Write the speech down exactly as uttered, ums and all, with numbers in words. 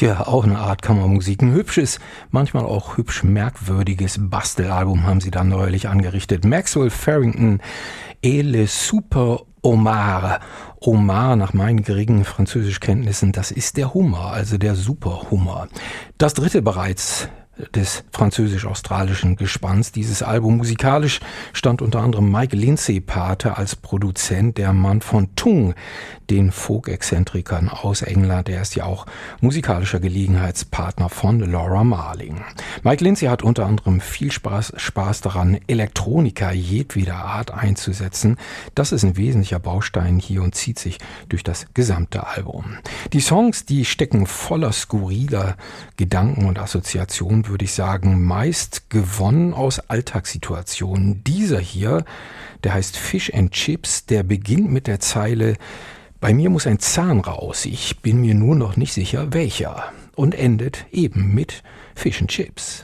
Ja, auch eine Art Kammermusik. Ein hübsches, manchmal auch hübsch merkwürdiges Bastelalbum haben sie da neulich angerichtet. Maxwell Farrington et le Super Homard. Homard, nach meinen geringen Französischkenntnissen, das ist der Hummer, also der Superhummer. Das dritte bereits des französisch-australischen Gespanns. Dieses Album musikalisch stand unter anderem Mike Lindsay Pate als Produzent, der Mann von Tung, den Folk-Exzentrikern aus England. Er ist ja auch musikalischer Gelegenheitspartner von Laura Marling. Mike Lindsay hat unter anderem viel Spaß, Spaß daran, Elektronika jedweder Art einzusetzen. Das ist ein wesentlicher Baustein hier und zieht sich durch das gesamte Album. Die Songs, die stecken voller skurriler Gedanken und Assoziationen, würde ich sagen, meist gewonnen aus Alltagssituationen. Dieser hier, der heißt Fish and Chips, der beginnt mit der Zeile: Bei mir muss ein Zahn raus, ich bin mir nur noch nicht sicher welcher, und endet eben mit Fish and Chips.